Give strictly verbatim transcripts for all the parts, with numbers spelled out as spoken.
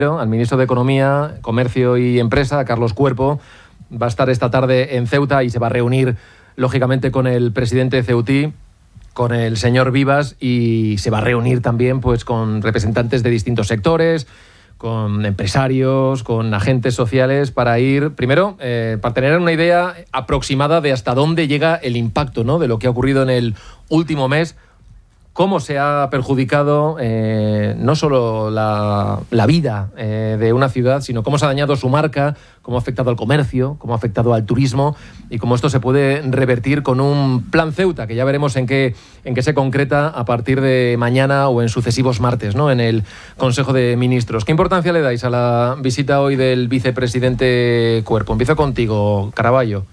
al ministro de Economía, Comercio y Empresa, Carlos Cuerpo. Va a estar esta tarde en Ceuta y se va a reunir, lógicamente, con el presidente ceutí, con el señor Vivas, y se va a reunir también pues con representantes de distintos sectores, con empresarios, con agentes sociales, para ir, primero, eh, para tener una idea aproximada de hasta dónde llega el impacto, ¿no?, de lo que ha ocurrido en el último mes, cómo se ha perjudicado eh, no solo la, la vida eh, de una ciudad, sino cómo se ha dañado su marca, cómo ha afectado al comercio, cómo ha afectado al turismo, y cómo esto se puede revertir con un plan Ceuta, que ya veremos en qué, en qué se concreta a partir de mañana o en sucesivos martes, ¿no?, en el Consejo de Ministros. ¿Qué importancia le dais a la visita hoy del vicepresidente Cuerpo? Empiezo contigo, Caraballo.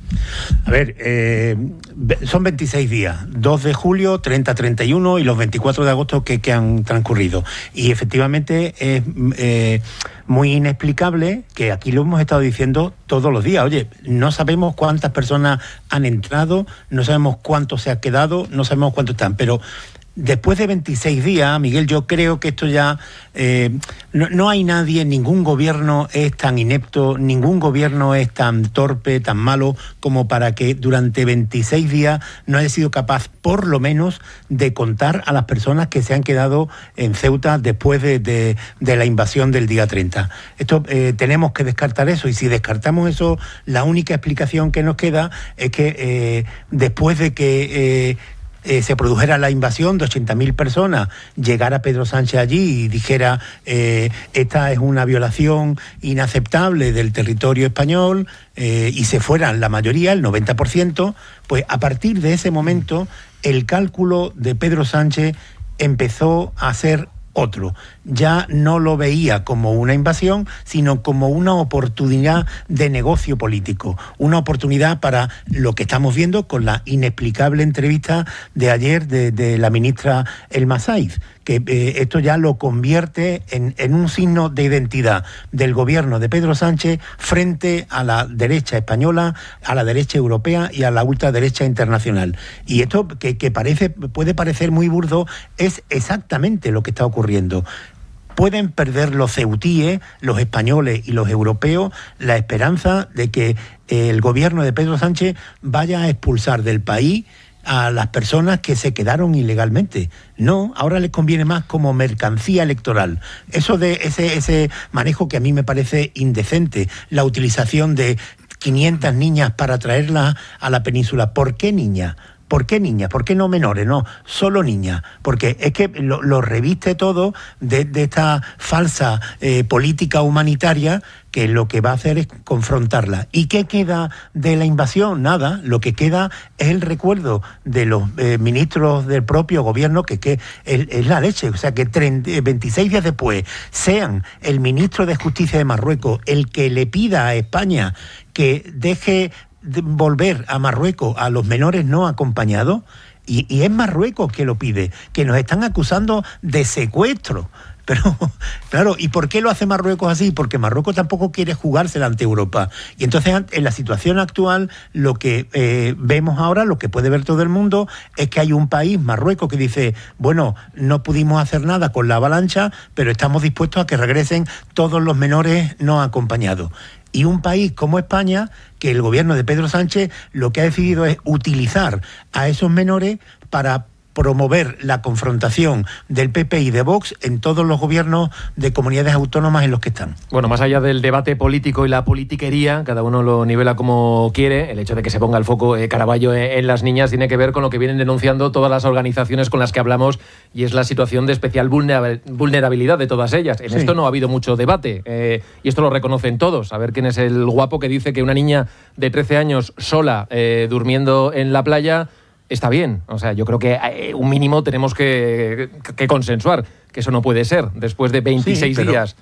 A ver, eh, son veintiséis días, dos de julio, treinta, treinta y uno y los veinticuatro de agosto que, que han transcurrido. Y efectivamente es eh, muy inexplicable, que aquí lo hemos estado diciendo todos los días. Oye, no sabemos cuántas personas han entrado, no sabemos cuánto se ha quedado, no sabemos cuánto están, pero después de veintiséis días, Miguel, yo creo que esto ya... Eh, no, no hay nadie, ningún gobierno es tan inepto, ningún gobierno es tan torpe, tan malo, como para que durante veintiséis días no haya sido capaz, por lo menos, de contar a las personas que se han quedado en Ceuta después de, de, de la invasión del día treinta. Esto eh, tenemos que descartar eso, y si descartamos eso, la única explicación que nos queda es que eh, después de que... Eh, Eh, se produjera la invasión de ochenta mil personas, llegara Pedro Sánchez allí y dijera eh, esta es una violación inaceptable del territorio español, eh, y se fueran la mayoría, el noventa por ciento, pues a partir de ese momento el cálculo de Pedro Sánchez empezó a ser otro. Ya no lo veía como una invasión, sino como una oportunidad de negocio político, una oportunidad para lo que estamos viendo con la inexplicable entrevista de ayer de, de la ministra Elma Saiz, que eh, esto ya lo convierte en, en un signo de identidad del gobierno de Pedro Sánchez frente a la derecha española, a la derecha europea y a la ultraderecha internacional. Y esto, que, que parece, puede parecer muy burdo, es exactamente lo que está ocurriendo. Pueden perder los ceutíes, los españoles y los europeos la esperanza de que el gobierno de Pedro Sánchez vaya a expulsar del país a las personas que se quedaron ilegalmente. No, ahora les conviene más como mercancía electoral. Eso de ese, ese manejo que a mí me parece indecente, la utilización de quinientas niñas para traerlas a la península. ¿Por qué niñas? ¿Por qué niñas? ¿Por qué no menores? No, solo niñas. Porque es que lo, lo reviste todo de, de esta falsa eh, política humanitaria, que lo que va a hacer es confrontarla. ¿Y qué queda de la invasión? Nada. Lo que queda es el recuerdo de los eh, ministros del propio gobierno, que, que es, es la leche. O sea, que treinta, veintiséis días después sean el ministro de Justicia de Marruecos el que le pida a España que deje de volver a Marruecos a los menores no acompañados, y, y es Marruecos que lo pide, que nos están acusando de secuestro. Pero, claro, ¿y por qué lo hace Marruecos así? Porque Marruecos tampoco quiere jugársela ante Europa. Y entonces, en la situación actual, lo que eh, vemos ahora, lo que puede ver todo el mundo, es que hay un país, Marruecos, que dice, bueno, no pudimos hacer nada con la avalancha, pero estamos dispuestos a que regresen todos los menores no acompañados. Y un país como España, que el gobierno de Pedro Sánchez lo que ha decidido es utilizar a esos menores para promover la confrontación del P P y de Vox en todos los gobiernos de comunidades autónomas en los que están. Bueno, más allá del debate político y la politiquería, cada uno lo nivela como quiere, el hecho de que se ponga el foco eh, Caraballo en, en las niñas tiene que ver con lo que vienen denunciando todas las organizaciones con las que hablamos, y es la situación de especial vulnerabilidad de todas ellas. En sí. Esto no ha habido mucho debate, eh, y esto lo reconocen todos. A ver quién es el guapo que dice que una niña de trece años sola, eh, durmiendo en la playa, está bien. O sea, yo creo que eh, un mínimo tenemos que, que consensuar, que eso no puede ser después de veintiséis sí, pero, días.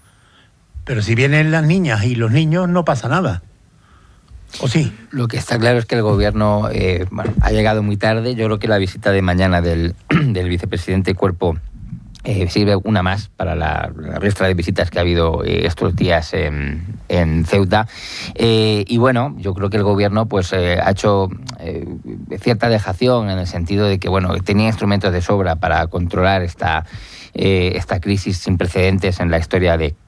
Pero si vienen las niñas y los niños, no pasa nada. ¿O sí? Lo que está claro es que el gobierno eh, bueno, ha llegado muy tarde. Yo creo que la visita de mañana del, del vicepresidente Cuerpo eh, sirve una más para la, la resto de visitas que ha habido eh, estos días en en Ceuta. Eh, y bueno, yo creo que el gobierno pues eh, ha hecho eh, cierta dejación en el sentido de que bueno, tenía instrumentos de sobra para controlar esta, eh, esta crisis sin precedentes en la historia de